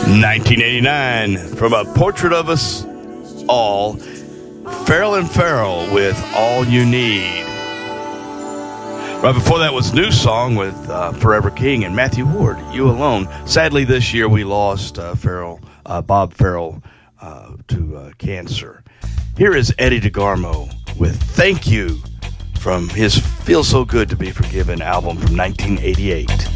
1989, from A Portrait of Us All, Farrell and Farrell with All You Need. Right before that was New Song with Forever King and Matthew Ward, You Alone. Sadly, this year we lost Bob Farrell to cancer. Here is Eddie DeGarmo with Thank You from his Feel So Good to Be Forgiven album from 1988.